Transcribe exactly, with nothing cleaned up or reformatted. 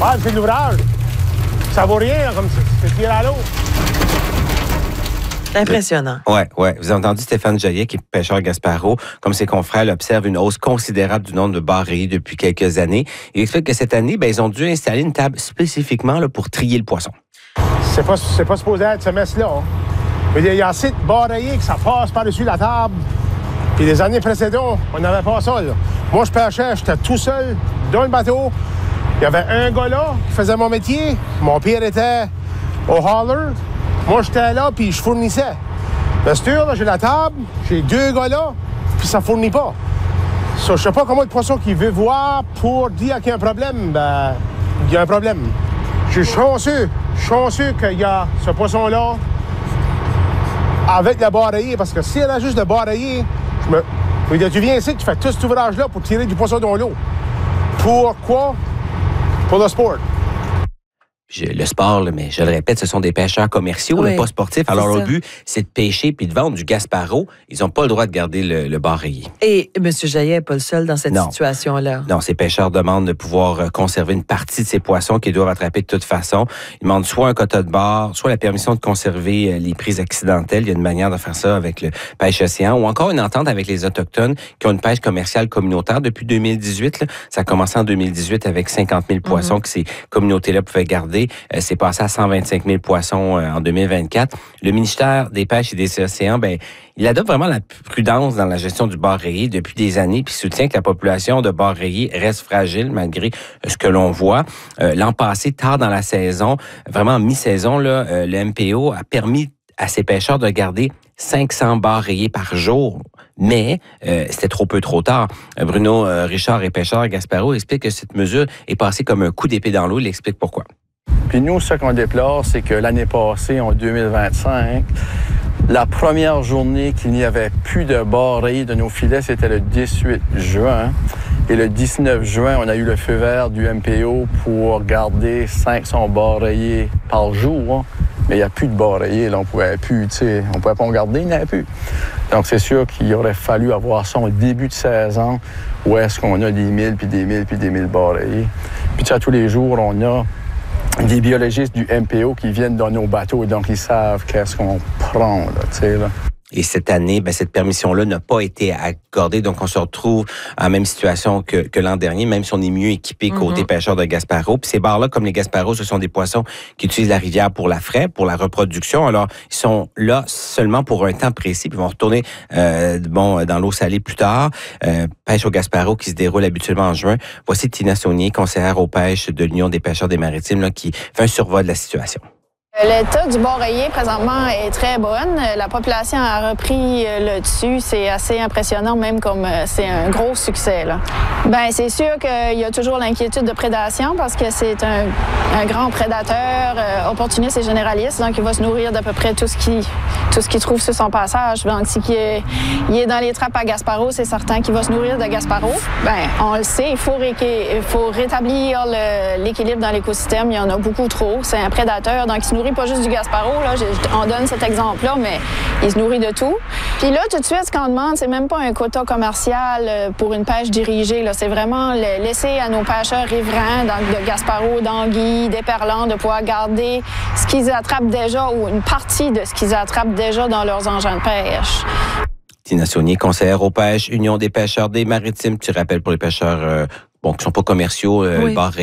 Ah, c'est de l'ouvrage. Ça vaut rien, là, comme ça. C'est tiré à l'eau. Impressionnant. Oui, oui. Vous avez entendu Stéphane Joyet, qui est pêcheur Gasparo. Comme ses confrères, il observe une hausse considérable du nombre de bars rayés depuis quelques années. Il explique que cette année, ben, ils ont dû installer une table spécifiquement là, pour trier le poisson. C'est pas, c'est pas supposé être ce mess-là. Hein. Il y a assez de bars rayés que ça passe par-dessus la table. Puis les années précédentes, on n'avait pas ça. Là. Moi, je pêchais, j'étais tout seul dans le bateau. Il y avait un gars là qui faisait mon métier. Mon père était au hauler. Moi, j'étais là, puis je fournissais. Bien sûr, là, j'ai la table, j'ai deux gars là, puis ça fournit pas. So, je sais pas comment de poisson qui veut voir pour dire qu'il y a un problème. Ben, il y a un problème. Je suis chanceux, chanceux qu'il y a ce poisson-là avec le bar rayé, parce que s'il y a juste le bar rayé, je me... tu viens ici, tu fais tout cet ouvrage-là pour tirer du poisson dans l'eau. Pourquoi? Pour le sport. Je, le sport, là, mais je le répète, ce sont des pêcheurs commerciaux, oui, là, pas sportifs. Alors, leur but, c'est de pêcher puis de vendre du Gasparo. Ils n'ont pas le droit de garder le, le bar rayé. Et M. Jaillet n'est pas le seul dans cette non. situation-là. Non, ces pêcheurs demandent de pouvoir conserver une partie de ces poissons qu'ils doivent attraper de toute façon. Ils demandent soit un quota de bar, soit la permission de conserver les prises accidentelles. Il y a une manière de faire ça avec le pêche océan, ou encore une entente avec les Autochtones qui ont une pêche commerciale communautaire depuis deux mille dix-huit. Là. Ça a commencé en deux mille dix-huit avec cinquante mille poissons mm-hmm. que ces communautés-là pouvaient garder. Euh, c'est passé à cent vingt-cinq mille poissons euh, en deux mille vingt-quatre. Le ministère des Pêches et des Océans, ben, il adopte vraiment la prudence dans la gestion du bar rayé depuis des années, puis soutient que la population de bar rayé reste fragile malgré ce que l'on voit. Euh, l'an passé, tard dans la saison, vraiment mi-saison, là, euh, le M P O a permis à ces pêcheurs de garder cinq cents bars rayés par jour. Mais euh, c'était trop peu, trop tard. Bruno euh, Richard est pêcheur à Gasparo, explique que cette mesure est passée comme un coup d'épée dans l'eau. Il explique pourquoi. Puis nous, ce qu'on déplore, c'est que l'année passée, en deux mille vingt-cinq, la première journée qu'il n'y avait plus de bars rayés de nos filets, c'était le dix-huit juin. Et le dix-neuf juin, on a eu le feu vert du M P O pour garder cinq cents bars rayés par jour. Hein. Mais il n'y a plus de bars rayés. Là, on pouvait plus, tu sais, on pouvait pas en garder, il n'y en avait plus. Donc, c'est sûr qu'il aurait fallu avoir ça au début de saison, où est-ce qu'on a des mille, puis des mille, puis des mille bars rayés. Puis, tu sais, tous les jours, on a des biologistes du M P O qui viennent dans nos bateaux et donc ils savent qu'est-ce qu'on prend, là, tu sais, là. Et cette année, ben, cette permission-là n'a pas été accordée. Donc, on se retrouve en même situation que, que l'an dernier, même si on est mieux équipé côté mm-hmm. pêcheurs de Gasparo. Puis ces bars-là, comme les Gasparos, ce sont des poissons qui utilisent la rivière pour la fraie, pour la reproduction. Alors, ils sont là seulement pour un temps précis. Puis ils vont retourner euh, bon, dans l'eau salée plus tard. Euh, pêche au Gasparo qui se déroule habituellement en juin. Voici Tina Saunier, conseillère aux pêches de l'Union des pêcheurs des maritimes, là, qui fait un survol de la situation. L'état du bar rayé, présentement, est très bonne. La population a repris le dessus. C'est assez impressionnant, même comme c'est un gros succès, là. Bien, c'est sûr qu'il y a toujours l'inquiétude de prédation parce que c'est un, un grand prédateur euh, opportuniste et généraliste. Donc, il va se nourrir d'à peu près tout ce qu'il tout ce qu'il trouve sur son passage. Donc, si il est, il est dans les trappes à Gasparo, c'est certain qu'il va se nourrir de Gasparo. Bien, on le sait, il faut, ré- il faut rétablir le, l'équilibre dans l'écosystème. Il y en a beaucoup trop. C'est un prédateur, donc il se nourrit pas juste du Gasparo, là, je, on donne cet exemple-là, mais il se nourrit de tout. Puis là, tout de suite, ce qu'on demande, c'est même pas un quota commercial pour une pêche dirigée, là. C'est vraiment le, laisser à nos pêcheurs riverains, donc de Gasparo, d'anguilles, d'éperlans, de pouvoir garder ce qu'ils attrapent déjà ou une partie de ce qu'ils attrapent déjà dans leurs engins de pêche. Tina Saunier, conseillère aux pêches, Union des pêcheurs des maritimes. Tu rappelles pour les pêcheurs euh, bon, qui ne sont pas commerciaux, euh, oui. le bar